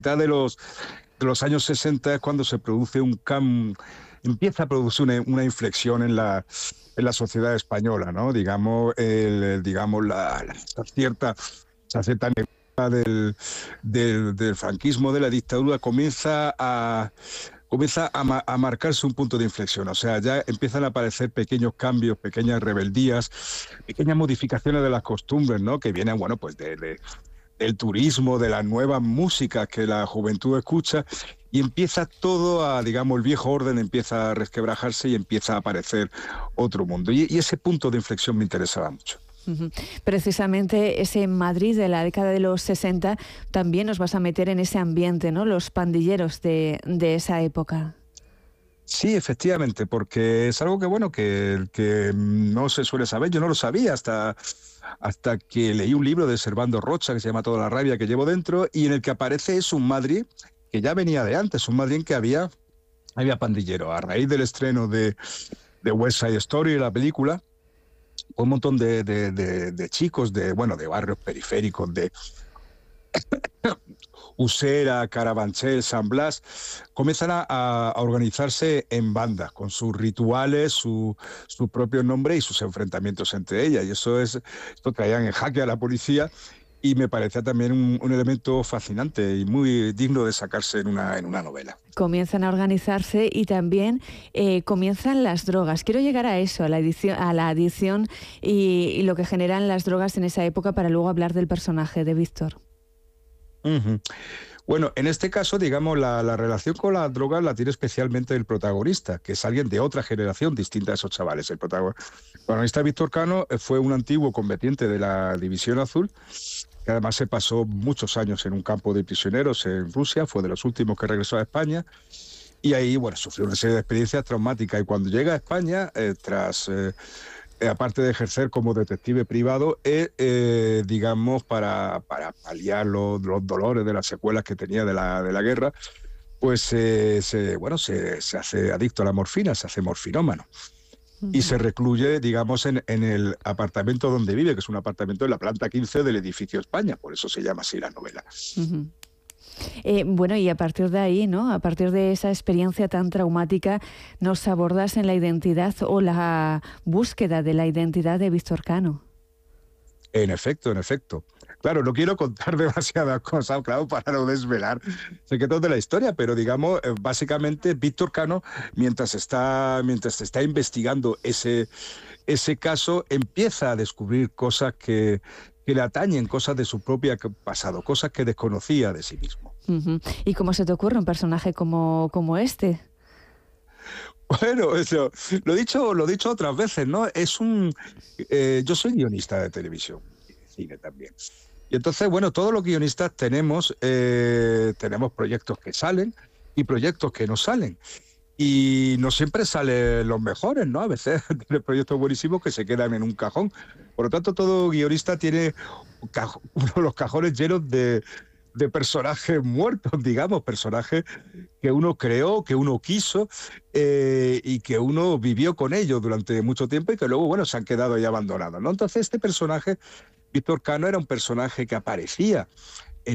mitad de los años 60 es cuando se produce empieza a producir una inflexión en la sociedad española, ¿no? Digamos, digamos esa cierta negrura del franquismo, de la dictadura, comienza a marcarse un punto de inflexión. O sea, ya empiezan a aparecer pequeños cambios, pequeñas rebeldías, pequeñas modificaciones de las costumbres, ¿no? Que vienen, bueno, pues del turismo, de las nuevas músicas que la juventud escucha, y empieza todo digamos, el viejo orden empieza a resquebrajarse y empieza a aparecer otro mundo. Y ese punto de inflexión me interesaba mucho. Precisamente ese Madrid de la década de los 60 también nos vas a meter en ese ambiente, ¿no? Los pandilleros de esa época. Sí, efectivamente, porque es algo que, bueno, que no se suele saber. Yo no lo sabía hasta que leí un libro de Servando Rocha que se llama Toda la rabia que llevo dentro, y en el que aparece es un Madrid que ya venía de antes, un Madrid en que había pandillero. A raíz del estreno de West Side Story, la película, un montón de chicos de barrios periféricos, de Usera, Carabanchel, San Blas, comienzan a organizarse en bandas, con sus rituales, su propio nombre y sus enfrentamientos entre ellas. Y esto traían en jaque a la policía, y me parecía también un elemento fascinante y muy digno de sacarse en una novela. Comienzan a organizarse y también comienzan las drogas. Quiero llegar a eso, a la adicción y lo que generan las drogas en esa época, para luego hablar del personaje de Víctor. Bueno, en este caso, digamos, la relación con la droga la tiene especialmente el protagonista, que es alguien de otra generación distinta a esos chavales. El protagonista Víctor Cano fue un antiguo combatiente de la División Azul, que además se pasó muchos años en un campo de prisioneros en Rusia, fue de los últimos que regresó a España, y ahí, bueno, sufrió una serie de experiencias traumáticas, y cuando llega a España, aparte de ejercer como detective privado, digamos, para paliar los dolores de las secuelas que tenía de la guerra, pues se hace adicto a la morfina, se hace morfinómano. Y se recluye, digamos, en el apartamento donde vive, que es un apartamento en la planta 15 del edificio España, por eso se llama así la novela. Bueno, y a partir de ahí, ¿no? A partir de esa experiencia tan traumática, nos abordas en la identidad o la búsqueda de la identidad de Víctor Cano. En efecto. Claro, no quiero contar demasiadas cosas, claro, para no desvelar secretos de la historia, pero digamos, básicamente Víctor Cano, mientras está investigando ese caso, empieza a descubrir cosas que le atañen, cosas de su propio pasado, cosas que desconocía de sí mismo. ¿Y cómo se te ocurre un personaje como este? Bueno, eso, lo he dicho otras veces, ¿no? Yo soy guionista de televisión y de cine también. Y entonces, bueno, todos los guionistas tenemos proyectos que salen y proyectos que no salen. Y no siempre salen los mejores, ¿no? A veces tiene proyectos buenísimos que se quedan en un cajón. Por lo tanto, todo guionista tiene uno de los cajones llenos de personajes muertos, digamos, personajes que uno creó, que uno quiso, y que uno vivió con ellos durante mucho tiempo y que luego, bueno, se han quedado ahí abandonados, ¿no? Entonces, este personaje, Víctor Cano, era un personaje que aparecía en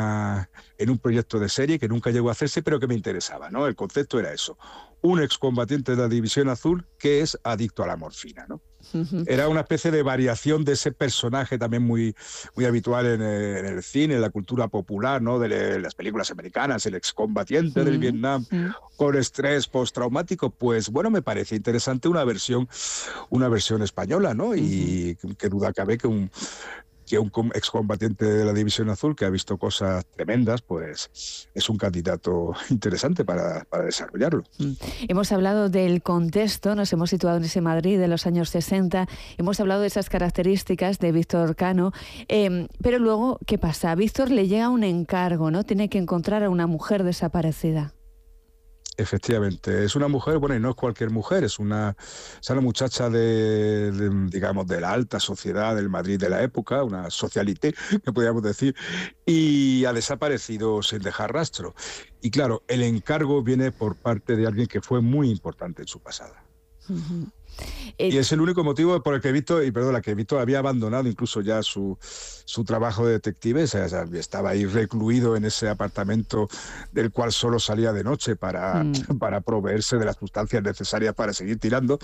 un proyecto de serie que nunca llegó a hacerse, pero que me interesaba, ¿no? El concepto era eso: un excombatiente de la División Azul que es adicto a la morfina, ¿no? Era una especie de variación de ese personaje también muy, muy habitual en el cine, en la cultura popular, ¿no? De las películas americanas, el excombatiente del Vietnam con estrés postraumático. Pues bueno, me parece interesante una versión española, ¿no? Y qué duda cabe que un excombatiente de la División Azul que ha visto cosas tremendas, pues es un candidato interesante para desarrollarlo. Hemos hablado del contexto, nos hemos situado en ese Madrid de los años 60, hemos hablado de esas características de Víctor Cano, pero luego, ¿qué pasa? A Víctor le llega un encargo, ¿no? Tiene que encontrar a una mujer desaparecida. Efectivamente, es una mujer, bueno, y no es cualquier mujer, es una muchacha digamos, de la alta sociedad del Madrid de la época, una socialité, que podríamos decir, y ha desaparecido sin dejar rastro. Y claro, el encargo viene por parte de alguien que fue muy importante en su pasado. Ujú. Y es el único motivo por el que Víctor había abandonado incluso ya su trabajo de detective. O sea, estaba ahí recluido en ese apartamento del cual solo salía de noche para, Mm. para proveerse de las sustancias necesarias para seguir tirando.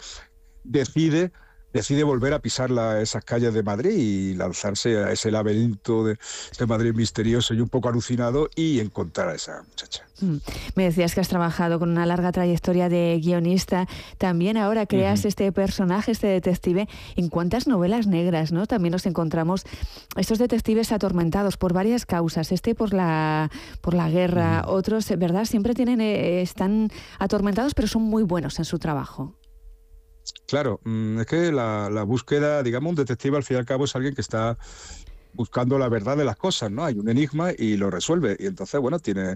Decide volver a pisar esas calles de Madrid y lanzarse a ese laberinto de ese Madrid misterioso y un poco alucinado y encontrar a esa muchacha. Mm. Me decías que has trabajado con una larga trayectoria de guionista. También ahora creas este personaje, este detective. ¿En cuántas novelas negras, no? También nos encontramos estos detectives atormentados por varias causas. Por la guerra, otros, ¿verdad? Siempre están atormentados, pero son muy buenos en su trabajo. Claro, es que la búsqueda, digamos, un detective al fin y al cabo es alguien que está buscando la verdad de las cosas, ¿no? Hay un enigma y lo resuelve. Y entonces, bueno, tiene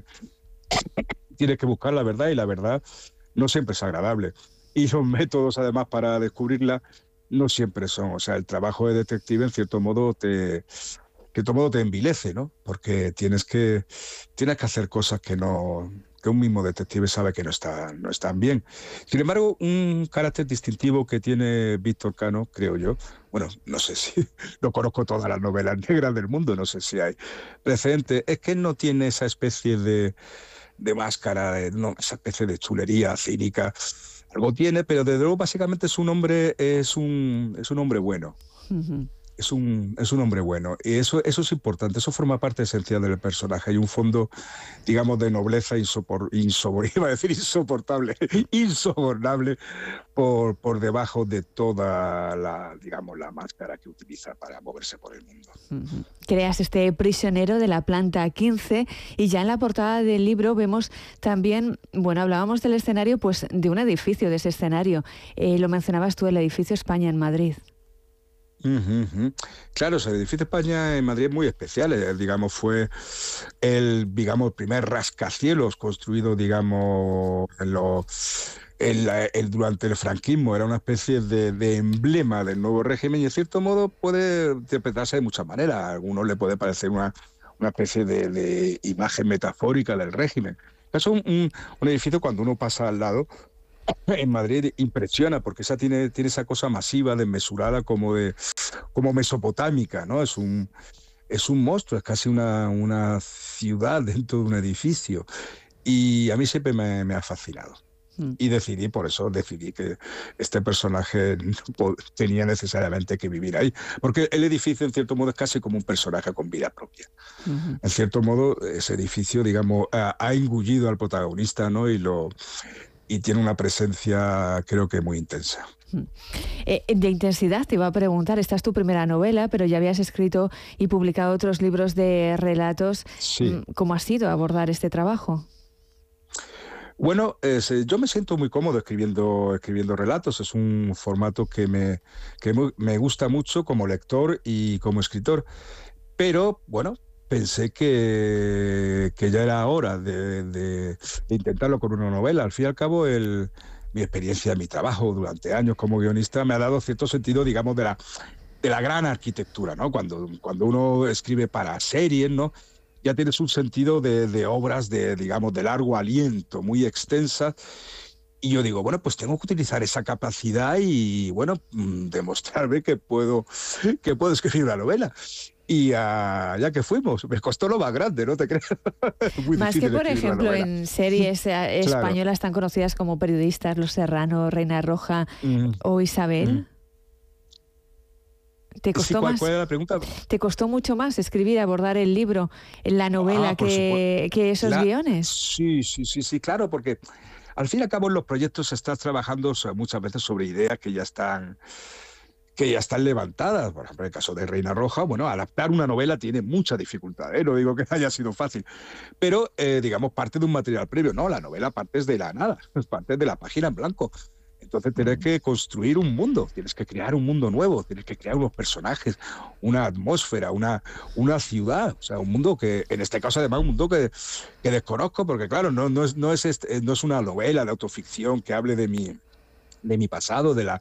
que buscar la verdad y la verdad no siempre es agradable. Y los métodos, además, para descubrirla no siempre son. O sea, el trabajo de detective, en cierto modo, te envilece, ¿no? Porque tienes que hacer cosas que un mismo detective sabe que no están bien. Sin embargo, un carácter distintivo que tiene Víctor Cano, creo yo, bueno, no sé si no conozco todas las novelas negras del mundo, no sé si hay precedentes, es que él no tiene esa especie de máscara, no, esa especie de chulería cínica. Algo tiene, pero desde luego básicamente es un hombre bueno. Ujú. Es un hombre bueno y eso es importante, eso forma parte esencial del personaje. Hay un fondo, digamos, de nobleza iba a decir insoportable, insobornable por debajo de toda digamos, la máscara que utiliza para moverse por el mundo. Ujú. Creas este prisionero de la planta 15 y ya en la portada del libro vemos también, bueno, hablábamos del escenario, pues de un edificio, de ese escenario. Lo mencionabas tú, el edificio España en Madrid. Claro, el edificio España en Madrid es muy especial. Digamos, fue el primer rascacielos construido, digamos, durante el franquismo. Era una especie de emblema del nuevo régimen y, en cierto modo, puede interpretarse de muchas maneras. A algunos le puede parecer una especie de imagen metafórica del régimen. Es un edificio, cuando uno pasa al lado, en Madrid impresiona porque tiene esa cosa masiva, desmesurada, como mesopotámica, ¿no? Es un monstruo, es casi una ciudad dentro de un edificio. Y a mí siempre me ha fascinado. Y decidí que este personaje tenía necesariamente que vivir ahí. Porque el edificio, en cierto modo, es casi como un personaje con vida propia. En cierto modo, ese edificio, digamos, ha engullido al protagonista, ¿no? Y tiene una presencia, creo que muy intensa. De intensidad te iba a preguntar, esta es tu primera novela, pero ya habías escrito y publicado otros libros de relatos. Sí. ¿Cómo ha sido abordar este trabajo? Bueno, yo me siento muy cómodo escribiendo relatos. Es un formato que me gusta mucho como lector y como escritor. Pero, bueno, pensé que ya era hora de intentarlo con una novela. Al fin y al cabo, mi experiencia, mi trabajo durante años como guionista me ha dado cierto sentido, digamos, de la gran arquitectura, ¿no? Cuando uno escribe para series, ¿no? Ya tienes un sentido de obras digamos, de largo aliento, muy extensas. Y yo digo, bueno, pues tengo que utilizar esa capacidad y, bueno, demostrarme que puedo escribir una novela. Y ya que fuimos, me costó lo más grande, ¿no te crees? Muy Más que, difícil por escribir una ejemplo, novela. en series españolas tan conocidas como Periodistas, Los Serrano, Reina Roja o Isabel. ¿Te costó más? ¿Cuál era la pregunta? ¿Te costó mucho más escribir, abordar el libro, la novela, que esos guiones? Sí, claro, porque al fin y al cabo en los proyectos estás trabajando muchas veces sobre ideas que ya están levantadas. Por ejemplo, en el caso de Reina Roja, bueno, adaptar una novela tiene mucha dificultad, ¿eh? No digo que haya sido fácil, pero, digamos, parte de un material previo. No, la novela partes de la nada, partes de la página en blanco. Entonces tienes que construir un mundo, tienes que crear un mundo nuevo, tienes que crear unos personajes, una atmósfera, una ciudad, o sea, un mundo que, en este caso además, un mundo que desconozco, porque claro, no es una novela de autoficción que hable de mi pasado, de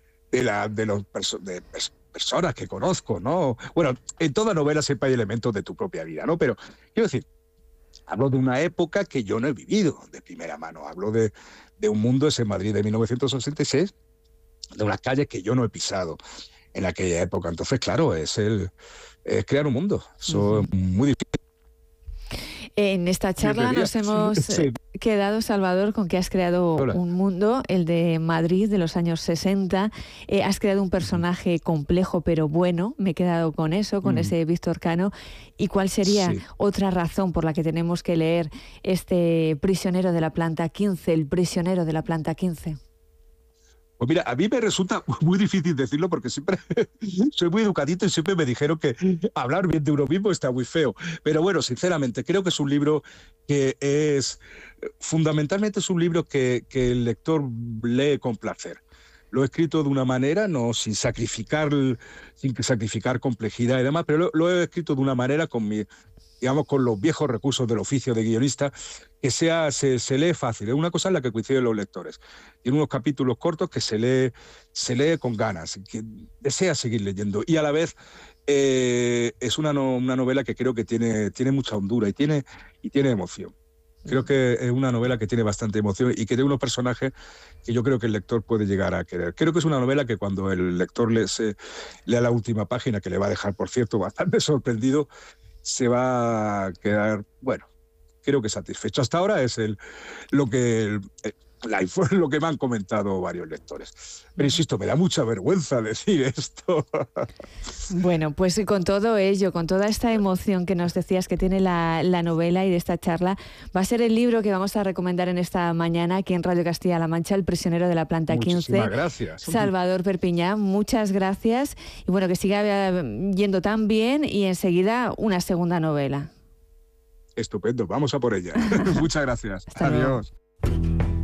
personas que conozco, ¿no? Bueno, en toda novela siempre hay elementos de tu propia vida, ¿no? Pero quiero decir, hablo de una época que yo no he vivido de primera mano, hablo de un mundo, ese Madrid de 1966, de unas calles que yo no he pisado en aquella época. Entonces, claro, es crear un mundo. Eso es muy difícil. En esta charla nos hemos quedado, Salvador, con que has creado un mundo, el de Madrid de los años 60. Has creado un personaje complejo pero bueno. Me he quedado con eso, con ese Víctor Cano. ¿Y cuál sería otra razón por la que tenemos que leer este Prisionero de la Planta 15, el prisionero de la Planta 15? Pues mira, a mí me resulta muy difícil decirlo porque siempre soy muy educadito y siempre me dijeron que hablar bien de uno mismo está muy feo. Pero bueno, sinceramente, creo que es un libro fundamentalmente es un libro que el lector lee con placer. Lo he escrito de una manera, no sin sacrificar complejidad y demás, pero lo he escrito de una manera digamos, con los viejos recursos del oficio de guionista, que se lee fácil. Es una cosa en la que coinciden los lectores. Tiene unos capítulos cortos que se lee con ganas, que desea seguir leyendo. Y a la vez es una novela que creo que tiene mucha hondura y tiene emoción. Creo que es una novela que tiene bastante emoción y que tiene unos personajes que yo creo que el lector puede llegar a querer. Creo que es una novela que cuando el lector lea la última página, que le va a dejar, por cierto, bastante sorprendido, se va a quedar, bueno, creo que satisfecho. Hasta ahora es lo que me han comentado varios lectores. Pero insisto, me da mucha vergüenza decir esto. Bueno, pues con todo ello, con toda esta emoción que nos decías que tiene la novela y de esta charla, va a ser el libro que vamos a recomendar en esta mañana aquí en Radio Castilla-La Mancha, El prisionero de la Planta 15. Muchísimas gracias. Salvador Perpiñán, muchas gracias. Y bueno, que siga yendo tan bien y enseguida una segunda novela. Estupendo, vamos a por ella. Muchas gracias. Hasta Adiós. luego.